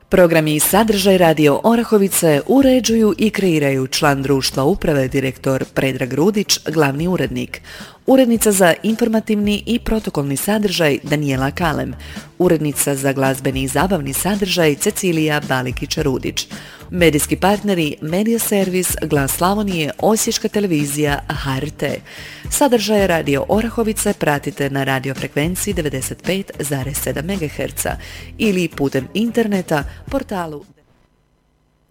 Programi i sadržaj Radio Orahovice uređuju i kreiraju član društva uprave direktor Predrag Rudić, glavni urednik. Urednica za informativni i protokolni sadržaj Danijela Kalem. Urednica za glazbeni i zabavni sadržaj Cecilija Balikić-Rudić. Medijski partneri Medija Servis, Glas Slavonije, Osječka televizija, HRT. Sadržaje Radio Orahovice pratite na radiofrekvenciji 95,7 MHz ili putem interneta portalu